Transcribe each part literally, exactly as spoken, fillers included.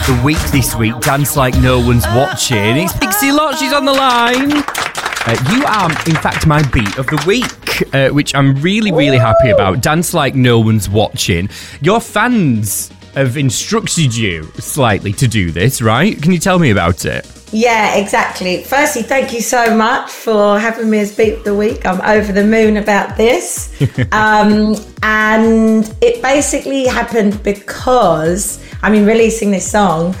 of the week this week. Dance Like No One's Watching. It's Pixie Lott. She's on the line. Uh, you are, in fact, my beat of the week, uh, which I'm really, really happy about. Dance Like No One's Watching. Your fans have instructed you slightly to do this, right? Can you tell me about it? Yeah, exactly. Firstly, thank you so much for having me as Beat of the Week. I'm over the moon about this. um, and it basically happened because, I mean, releasing this song,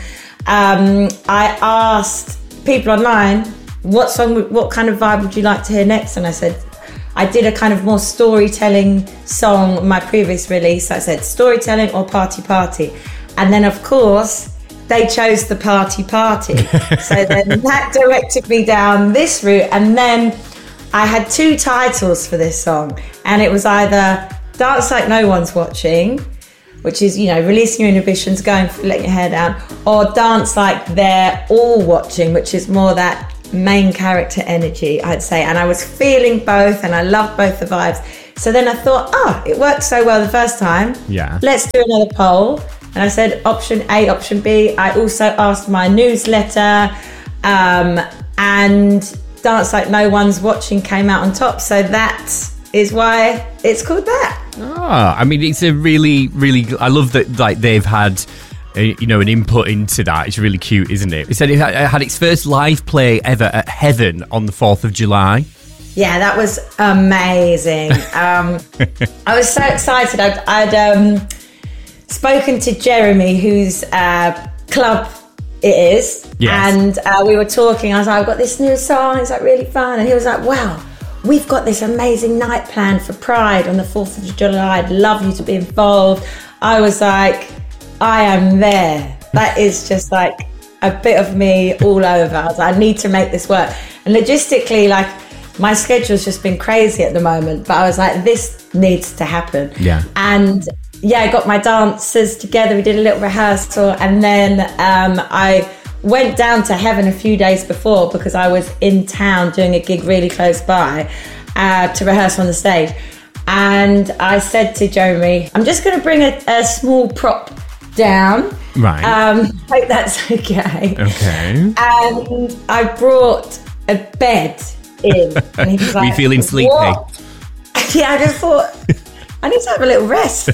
um, I asked people online, what song, what kind of vibe would you like to hear next? And I said, I did a kind of more storytelling song on my previous release. I said storytelling or party party. And then, of course, they chose the party party. So then that directed me down this route. And then I had two titles for this song. And it was either Dance Like No One's Watching, which is, you know, releasing your inhibitions, going for letting your hair down, or Dance Like They're All Watching, which is more that main character energy, I'd say. And I was feeling both and I loved both the vibes. So then I thought, oh, it worked so well the first time. Yeah. Let's do another poll. And I said option A, option B. I also asked my newsletter, um, and Dance Like No One's Watching came out on top. So that is why it's called that. Ah, I mean, it's a really, really, I love that, like, they've had, uh, you know, an input into that. It's really cute, isn't it? It said it had its first live play ever at Heaven on the fourth of July. Yeah, that was amazing. um, I was so excited. I'd, I'd um, spoken to Jeremy, whose uh, club it is. Yes. And uh, we were talking. I was like, I've got this new song. It's like really fun. And he was like, wow, we've got this amazing night planned for Pride on the fourth of July. I'd love you to be involved. I was like, I am there. That is just like a bit of me all over. I was like, I need to make this work. And logistically, like, my schedule's just been crazy at the moment, but I was like, this needs to happen. Yeah. And yeah, I got my dancers together. We did a little rehearsal, and then um, I went down to Heaven a few days before because I was in town doing a gig really close by uh, to rehearse on the stage. And I said to Jeremy, I'm just going to bring a, a small prop down. Right. Um, hope that's okay. Okay. And I brought a bed in. And he was like, were you feeling sleepy? What? Yeah, I just thought, I need to have a little rest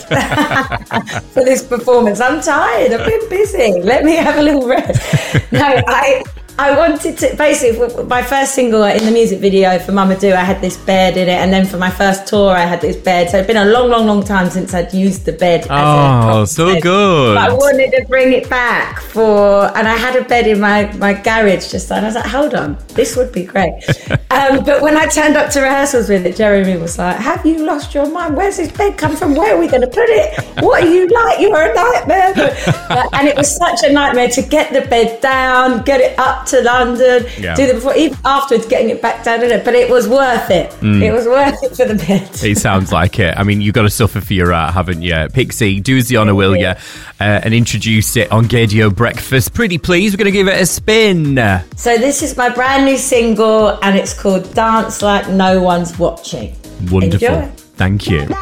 for this performance. I'm tired. I've been busy. Let me have a little rest. No, I I wanted to, basically, my first single in the music video for Mama Do, I had this bed in it. And then for my first tour, I had this bed. So it's been a long, long, long time since I'd used the bed. Oh, so bed. good. But I wanted to bring it back for, and I had a bed in my, my garage just then. I was like, hold on, this would be great. um, but when I turned up to rehearsals with it, Jeremy was like, have you lost your mind? Where's this bed come from? Where are we going to put it? What are you like? You're a nightmare. But, and it was such a nightmare to get the bed down, get it up to London, yeah. do the before, even afterwards getting it back down in it. But it was worth it. Mm. It was worth it for the bed. It sounds like it. I mean, you've got to suffer for your art, haven't you? Pixie, do us the honour, will you? Uh, and introduce it on Gaydio Breakfast. Pretty please, we're going to give it a spin. So this is my brand new single, and it's called Dance Like No One's Watching. Wonderful. Enjoy. Thank you.